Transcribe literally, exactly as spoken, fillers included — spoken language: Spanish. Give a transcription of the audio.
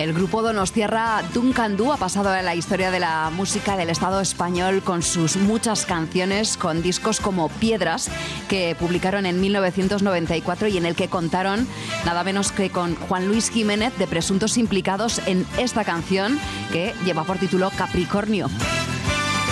El grupo donostiarra Duncan Du ha pasado a la historia de la música del Estado español con sus muchas canciones, con discos como Piedras, que publicaron en mil novecientos noventa y cuatro y en el que contaron nada menos que con Juan Luis Jiménez, de presuntos implicados en esta canción que lleva por título Capricornio.